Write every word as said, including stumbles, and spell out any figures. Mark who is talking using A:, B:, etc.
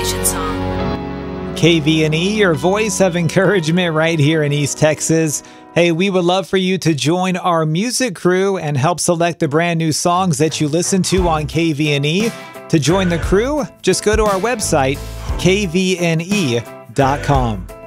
A: Celebration song.
B: K V N E, your voice of encouragement right here in East Texas. Hey, we would love for you to join our music crew and help select the brand new songs that you listen to on K V N E. To join the crew, just go to our website, K V N E dot com.